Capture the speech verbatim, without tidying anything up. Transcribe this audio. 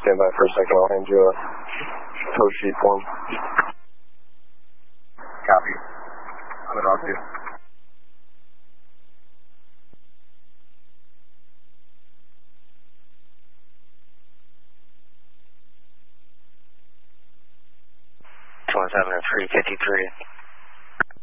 stand by for a second. I'll hand you a tow sheet form. Copy. Put on to. twenty-seven and three fifty-three.